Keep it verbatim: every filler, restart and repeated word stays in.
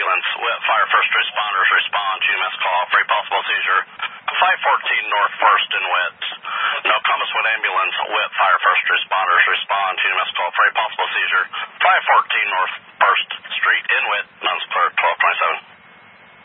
ambulance with fire first responders respond to U M S call for a possible seizure. five fourteen North first in Witt. No comments with ambulance with fire first responders respond to U M S call for a possible seizure. five fourteen North first Street in Witt, Nuns Clerk.